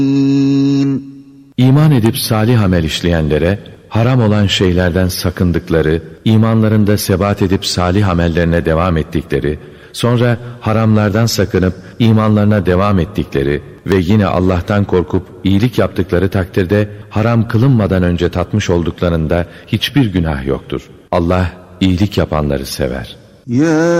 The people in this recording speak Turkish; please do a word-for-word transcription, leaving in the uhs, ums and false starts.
İman edip salih amel işleyenlere, haram olan şeylerden sakındıkları, imanlarında sebat edip salih amellerine devam ettikleri, sonra haramlardan sakınıp imanlarına devam ettikleri ve yine Allah'tan korkup iyilik yaptıkları takdirde haram kılınmadan önce tatmış olduklarında hiçbir günah yoktur. Allah iyilik yapanları sever. Ya